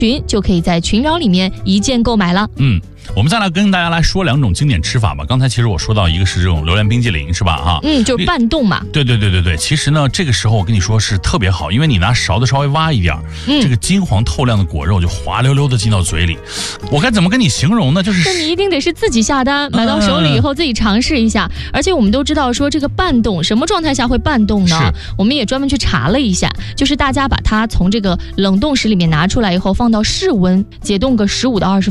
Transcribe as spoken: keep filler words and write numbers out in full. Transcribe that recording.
群就可以在群聊里面一键购买了。 嗯，我们再来跟大家来说两种经典吃法吧。刚才其实我说到一个是这种榴莲冰激凌，是吧？哈， 嗯，就是拌冻嘛。 对对对对对，其实呢，这个时候我跟你说是特别好，因为你拿勺子稍微挖一点，嗯，这个金黄透亮的果肉就滑溜溜的进到嘴里。我该怎么跟你形容呢？就是那你一定得是自己下单，买到手里以后自己尝试一下。嗯、而且我们都知道说这个拌冻什么状态下会拌冻呢？我们也专门去查了一下，就是大家把它从这个冷冻室里面拿出来以后，放到室温解冻个十五到二十。